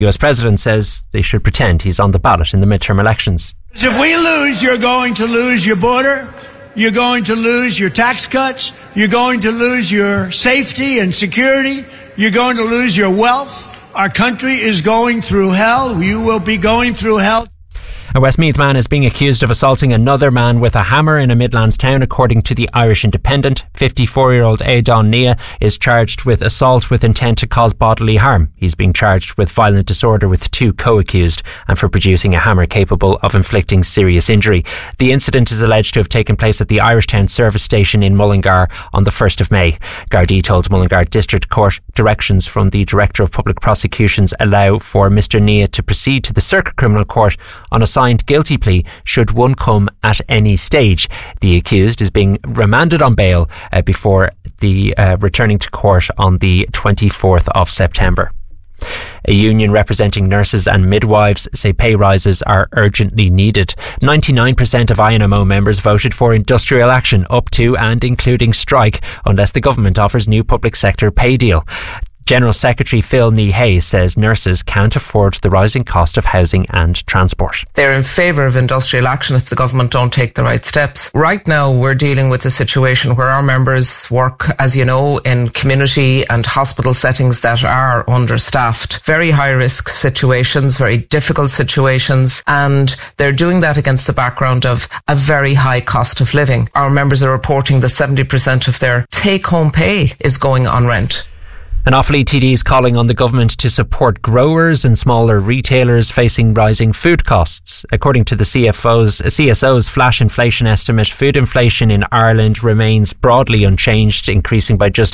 US President says they should pretend he's on the ballot in the midterm elections. If we lose, you're going to lose your border, you're going to lose your tax cuts, you're going to lose your safety and security, you're going to lose your wealth. Our country is going through hell. You will be going through hell. A Westmeath man is being accused of assaulting another man with a hammer in a Midlands town, according to the Irish Independent. 54-year-old Adon Nia is charged with assault with intent to cause bodily harm. He's being charged with violent disorder with 2 co-accused and for producing a hammer capable of inflicting serious injury. The incident is alleged to have taken place at the Irishtown service station in Mullingar on the 1st of May. Gardaí told Mullingar District Court directions from the Director of Public Prosecutions allow for Mr Nia to proceed to the Circuit Criminal Court on a signed guilty plea should one come at any stage. The accused is being remanded on bail before the returning to court on the 24th of September. A union representing nurses and midwives say pay rises are urgently needed. 99% of INMO members voted for industrial action up to and including strike unless the government offers new public sector pay deal. General Secretary Phil Nehay says nurses can't afford the rising cost of housing and transport. They're in favour of industrial action if the government don't take the right steps. Right now we're dealing with a situation where our members work, as you know, in community and hospital settings that are understaffed. Very high risk situations, very difficult situations, and they're doing that against the background of a very high cost of living. Our members are reporting that 70% of their take-home pay is going on rent. An Offaly TD is calling on the government to support growers and smaller retailers facing rising food costs. According to the CSO's flash inflation estimate, food inflation in Ireland remains broadly unchanged, increasing by just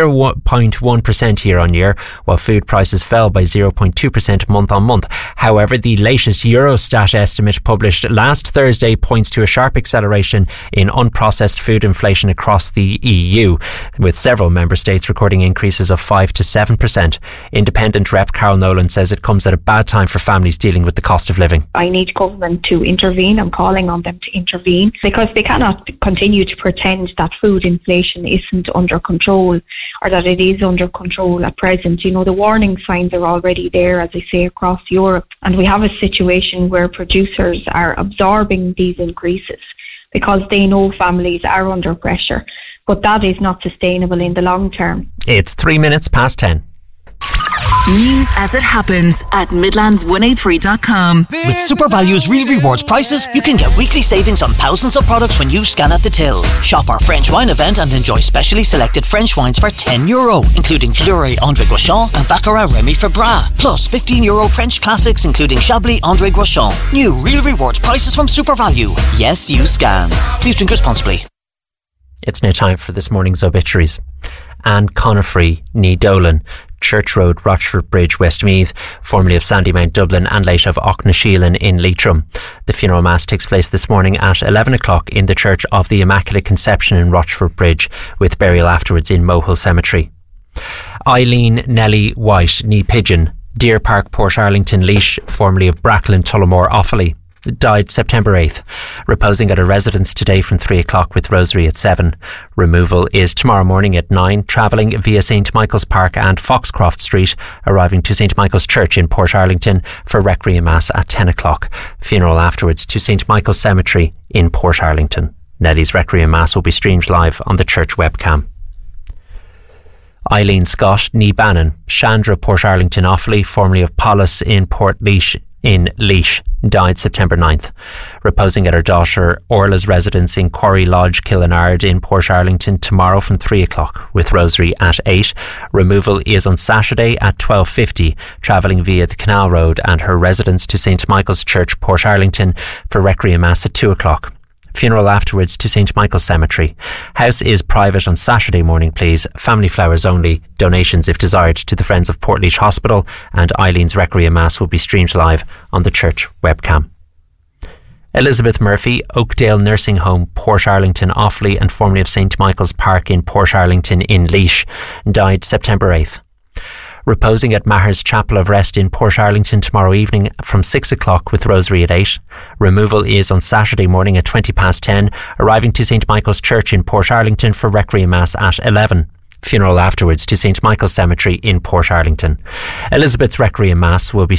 0.1% year on year, while food prices fell by 0.2% month on month. However, the latest Eurostat estimate published last Thursday points to a sharp acceleration in unprocessed food inflation across the EU, with several member states recording increases of 5 to 7%. Independent rep Carol Nolan says it comes at a bad time for families dealing with the cost of living. I need government to intervene. I'm calling on them to intervene because they cannot continue to pretend that food inflation isn't under control or that it is under control at present. You know, the warning signs are already there, as I say, across Europe, and we have a situation where producers are absorbing these increases because they know families are under pressure. But that is not sustainable in the long term. It's 3 minutes past 10. News as it happens at Midlands183.com. With SuperValue's Real Rewards prices, you can get weekly savings on thousands of products when you scan at the till. Shop our French wine event and enjoy specially selected French wines for €10, including Fleury André Grosjean and Baccarat Remy for Bras. Plus €15 French classics, including Chablis André Grosjean. New Real Rewards prices from SuperValue. Yes, you scan. Please drink responsibly. It's now time for this morning's obituaries. Anne Conifrey, née Dolan, Church Road, Rochford Bridge, Westmeath, formerly of Sandymount, Dublin, and late of Auchnasheelan in Leitrim. The funeral mass takes place this morning at 11 o'clock in the Church of the Immaculate Conception in Rochford Bridge, with burial afterwards in Mohill Cemetery. Eileen Nellie White, née Pigeon, Deer Park, Portarlington, Laois, formerly of Brackland, Tullamore, Offaly, died September 8th, reposing at a residence today from 3 o'clock with rosary at 7. Removal is tomorrow morning at 9, travelling via St Michael's Park and Foxcroft Street, arriving to St Michael's Church in Portarlington for Requiem Mass at 10 o'clock. Funeral afterwards to St Michael's Cemetery in Portarlington. Nellie's Requiem Mass will be streamed live on the church webcam. Eileen Scott, née Bannon, Chandra, Portarlington, Offaly, formerly of Pollis in Port Laois in Laois, died September 9th, reposing at her daughter Orla's residence in Quarry Lodge, Killinard in Portarlington tomorrow from 3 o'clock with rosary at 8. Removal is on Saturday at 12:50, travelling via the Canal Road and her residence to St Michael's Church, Portarlington for Requiem Mass at 2 o'clock. Funeral afterwards to St Michael's Cemetery. House is private on Saturday morning, please. Family flowers only. Donations, if desired, to the Friends of Portlaoise Hospital, and Eileen's Requiem Mass will be streamed live on the church webcam. Elizabeth Murphy, Oakdale Nursing Home, Portarlington, Offaly, and formerly of St Michael's Park in Portarlington in Laois, died September 8th. Reposing at Maher's Chapel of Rest in Portarlington tomorrow evening from 6 o'clock with rosary at 8. Removal is on Saturday morning at 10:20, arriving to St Michael's Church in Portarlington for Requiem Mass at 11. funeral afterwards to St Michael's Cemetery in Portarlington. Elizabeth's Requiem Mass will be